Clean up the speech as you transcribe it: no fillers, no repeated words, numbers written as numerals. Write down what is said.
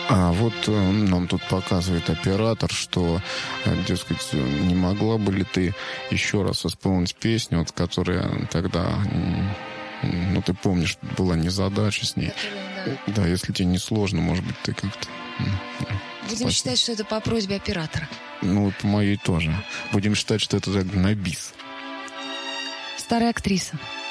А вот нам тут показывает оператор, что, дескать, не могла бы ли ты еще раз исполнить песню, вот, которая тогда, ну, ты помнишь, была незадача с ней. Да, если тебе не сложно, может быть, ты как-то... Будем считать, что это по просьбе оператора. Ну, по моей тоже. Будем считать, что это так на бис. Старая актриса.